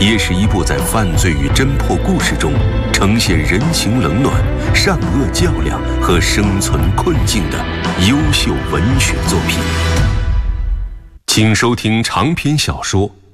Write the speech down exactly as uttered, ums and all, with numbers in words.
也是一部在犯罪与侦破故事中呈现人情冷暖、善恶较量和生存困境的优秀文学作品。请收听长篇小说